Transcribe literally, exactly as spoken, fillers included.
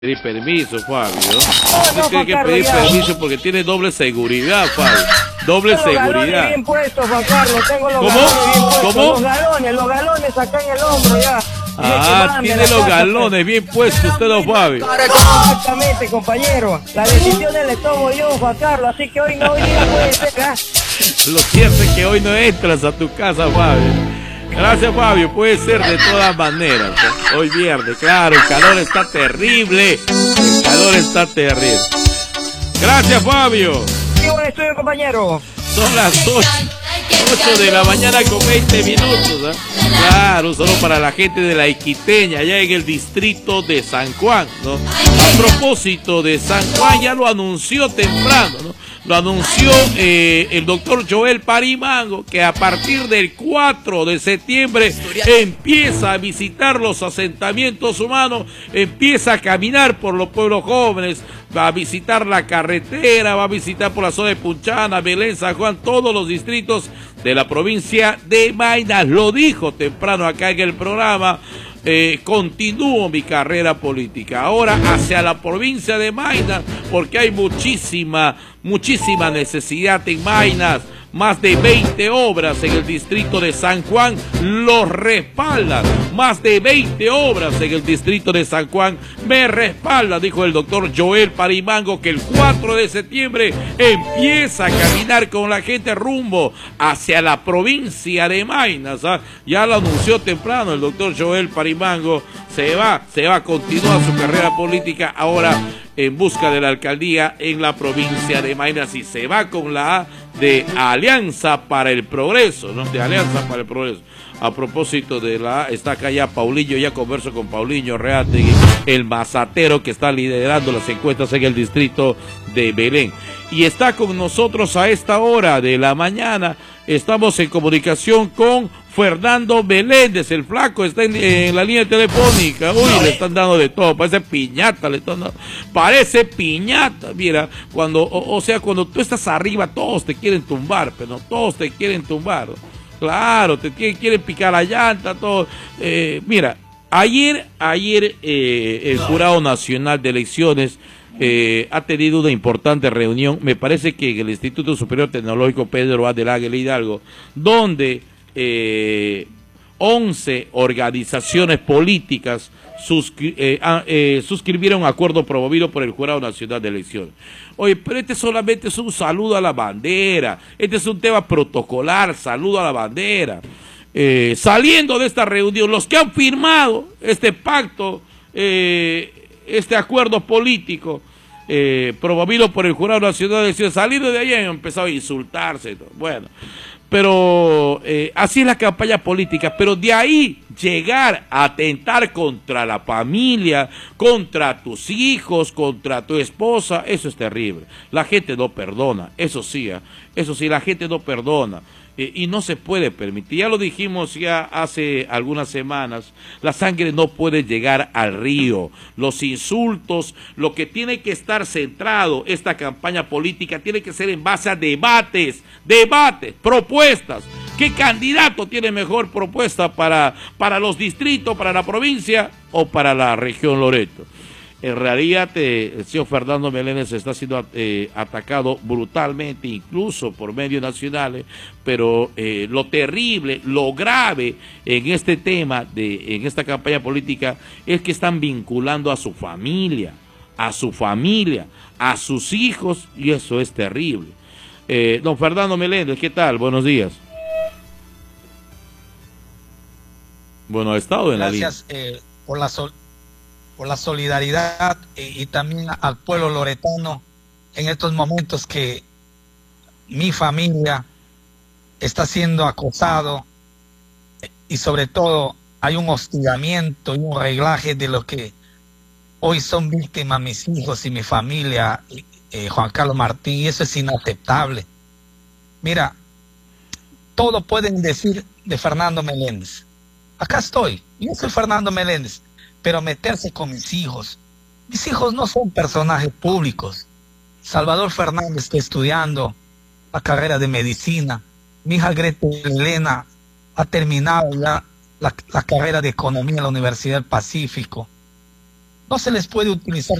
pedir permiso, Fabio. No, no, tiene que Carlos, pedir ya. permiso porque tiene doble seguridad, Fabio. Doble Tengo los seguridad. galones bien puestos, Juan Carlos. Tengo los ¿Cómo? galones bien puestos. ¿Cómo? Los galones, los galones acá en el hombro ya. Ah, tiene los galones bien puestos usted, don Fabio. Exactamente, compañero. Las decisiones las tomo yo, Juan Carlos. Así que hoy no, hoy día puede ser. ¿Ah? Lo cierto es que hoy no entras a tu casa, Fabio. Gracias, Fabio. Puede ser de todas maneras. Hoy viernes, claro, el calor está terrible. El calor está terrible. Gracias, Fabio. Sí, buen estudio, compañero. Son las ocho, ocho de la mañana con veinte minutos. ¿eh? Claro, solo para la gente de la Iquiteña, allá en el distrito de San Juan, ¿no? A propósito de San Juan, ya lo anunció temprano, ¿no? Lo anunció eh, el doctor Joel Parimango, que a partir del cuatro de septiembre empieza a visitar los asentamientos humanos, empieza a caminar por los pueblos jóvenes, va a visitar la carretera, va a visitar por la zona de Punchana, Belén, San Juan, todos los distritos de la provincia de Maynas. Lo dijo temprano acá en el programa. Eh, continúo mi carrera política ahora hacia la provincia de Maynas, porque hay muchísima, muchísima necesidad en Maynas. Más de veinte obras en el distrito de San Juan los respaldan. Más de veinte obras en el distrito de San Juan me respaldan, dijo el doctor Joel Parimango, que el cuatro de septiembre empieza a caminar con la gente rumbo hacia la provincia de Maynas. ¿ah? Ya lo anunció temprano el doctor Joel Parimango. Se va, se va a continuar su carrera política ahora en busca de la alcaldía en la provincia de Maynas, y se va con la A de Alianza para el Progreso, ¿no? De Alianza para el Progreso. A propósito de la A, está acá ya Paulinho, ya converso con Paulinho Reategui, el mazatero que está liderando las encuestas en el distrito de Belén. Y está con nosotros a esta hora de la mañana, estamos en comunicación con Fernando Meléndez, el flaco está en, en la línea telefónica. Uy, le están dando de todo, parece piñata, le están dando, parece piñata. Mira, cuando, o, o sea, cuando tú estás arriba, todos te quieren tumbar, pero no, todos te quieren tumbar. Claro, te quieren, quieren picar la llanta, todo. Eh, mira, ayer, ayer eh, el Jurado Nacional de Elecciones Eh, ha tenido una importante reunión, me parece que en el Instituto Superior Tecnológico Pedro A. del Águila Hidalgo, donde eh, once organizaciones políticas suscri eh, eh, suscribieron un acuerdo promovido por el Jurado Nacional de Elecciones. Oye, pero este solamente es un saludo a la bandera, este es un tema protocolar, saludo a la bandera. Eh, saliendo de esta reunión, los que han firmado este pacto, eh, este acuerdo político eh, promovido por el Jurado Nacional de Elecciones, salido de ahí han empezado a insultarse. Bueno, pero eh, así es la campaña política, pero de ahí llegar a atentar contra la familia, contra tus hijos, contra tu esposa, eso es terrible. La gente no perdona, eso sí, ¿eh? eso sí, la gente no perdona. Eh, y no se puede permitir, ya lo dijimos ya hace algunas semanas, la sangre no puede llegar al río, los insultos, lo que tiene que estar centrado esta campaña política tiene que ser en base a debates, debates, propuestas. ¿Qué candidato tiene mejor propuesta para, para los distritos, para la provincia o para la región Loreto? En realidad, eh, el señor Fernando Meléndez está siendo eh, atacado brutalmente, incluso por medios nacionales, pero eh, lo terrible, lo grave en este tema, de, en esta campaña política, es que están vinculando a su familia, a su familia, a sus hijos, y eso es terrible. Eh, don Fernando Meléndez, ¿qué tal? Buenos días. Bueno, ha estado en la línea. Gracias eh, por la sol por la solidaridad eh, y también al pueblo loretano en estos momentos que mi familia está siendo acosado y sobre todo hay un hostigamiento y un reglaje de lo que hoy son víctimas mis hijos y mi familia, eh, Juan Carlos Martín, y eso es inaceptable. Mira, todo pueden decir de Fernando Meléndez. Acá estoy, yo soy Fernando Meléndez, pero meterse con mis hijos. Mis hijos no son personajes públicos. Salvador Fernández está estudiando la carrera de medicina. Mi hija Greta Elena ha terminado ya la, la carrera de economía en la Universidad del Pacífico. no se les puede utilizar